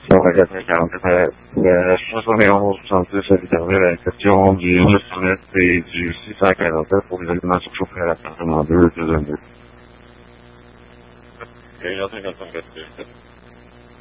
Donc, je sono sostanze servire questione di università di sita che non per poi del masso sopra la mano del esempio. E io tengo anche questo.